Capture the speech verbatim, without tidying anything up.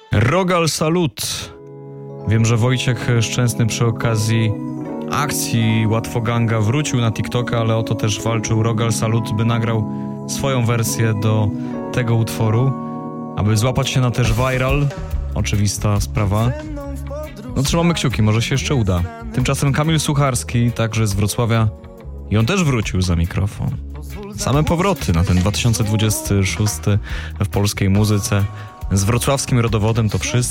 Rogal Salut. Wiem, że Wojciech Szczęsny przy okazji akcji Łatwoganga wrócił na TikToka, ale o to też walczył Rogal Salut, by nagrał swoją wersję do tego utworu, aby złapać się na też viral. Oczywista sprawa. No trzymamy kciuki, może się jeszcze uda. Tymczasem Kamil Sucharski, także z Wrocławia, i on też wrócił za mikrofon. Same powroty na ten dwa tysiące dwudziesty szósty w polskiej muzyce. Z wrocławskim rodowodem to wszyscy.